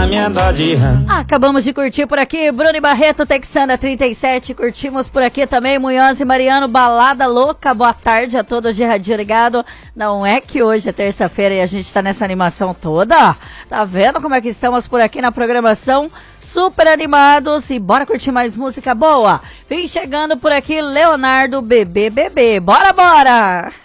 pra me andar de rã. Acabamos de curtir por aqui Bruno e Barreto, Texana 37. Curtimos por aqui também Munhoz e Mariano, Balada Louca. Boa tarde a todos de Radinho Ligado. Não é que hoje é terça-feira e a gente tá nessa animação toda? Tá vendo como é que estamos por aqui na programação? Super animados e bora curtir mais música boa. Vem chegando por aqui Leonardo BBBB. Bora, bora!